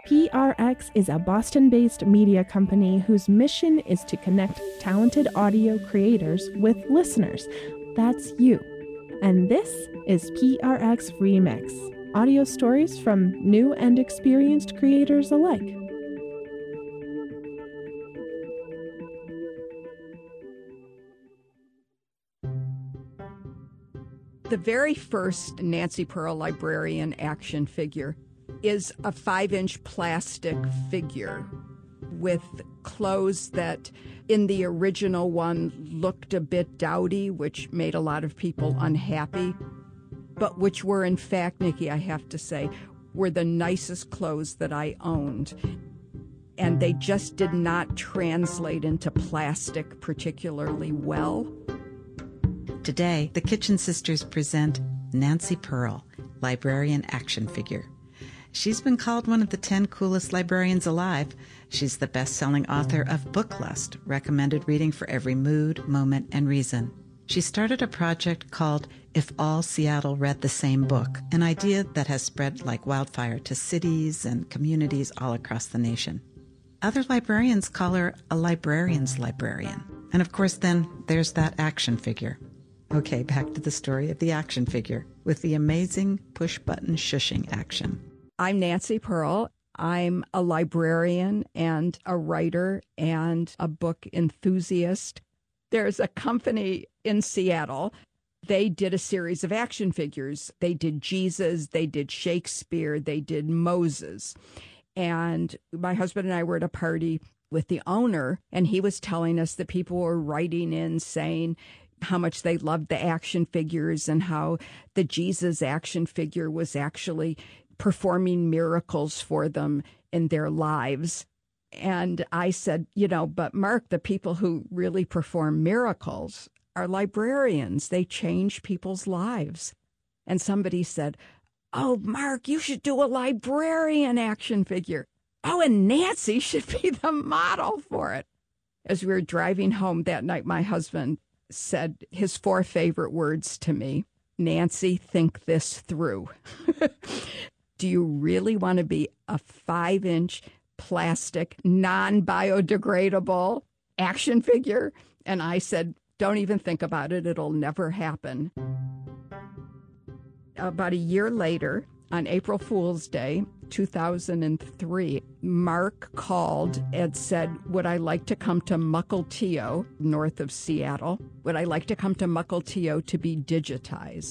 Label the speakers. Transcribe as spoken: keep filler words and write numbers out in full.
Speaker 1: P R X is a Boston-based media company whose mission is to connect talented audio creators with listeners. That's you. And this is P R X Remix, audio stories from new and experienced creators alike.
Speaker 2: The very first Nancy Pearl librarian action figure is a five-inch plastic figure with clothes that in the original one looked a bit dowdy, which made a lot of people unhappy, but which were in fact, Nikki, I have to say, were the nicest clothes that I owned. And they just did not translate into plastic particularly well.
Speaker 3: Today, the Kitchen Sisters present Nancy Pearl, librarian action figure. She's been called one of the ten coolest librarians alive. She's the best-selling author of Book Lust, recommended reading for every mood, moment, and reason. She started a project called If All Seattle Read the Same Book, an idea that has spread like wildfire to cities and communities all across the nation. Other librarians call her a librarian's librarian. And of course, then there's that action figure. Okay, back to the story of the action figure with the amazing push-button shushing action.
Speaker 2: I'm Nancy Pearl. I'm a librarian and a writer and a book enthusiast. There's a company in Seattle. They did a series of action figures. They did Jesus, they did Shakespeare, they did Moses. And my husband and I were at a party with the owner, and he was telling us that people were writing in saying how much they loved the action figures and how the Jesus action figure was actually performing miracles for them in their lives. And I said, you know, but Mark, the people who really perform miracles are librarians. They change people's lives. And somebody said, oh, Mark, you should do a librarian action figure. Oh, and Nancy should be the model for it. As we were driving home that night, my husband said his four favorite words to me: Nancy, think this through. Do you really want to be a five-inch plastic, non-biodegradable action figure? And I said, don't even think about it. It'll never happen. About a year later, on April Fool's Day, two thousand three, Mark called and said, would I like to come to Mukilteo, north of Seattle? Would I like to come to Mukilteo to be digitized?